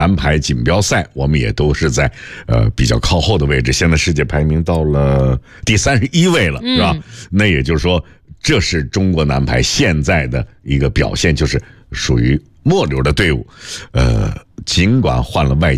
男排锦标赛，我们也都是在比较靠后的位置，现在世界排名到了第31位了，是吧？那也就是说，这是中国男排现在的一个表现，就是属于末流的队伍。尽管换了外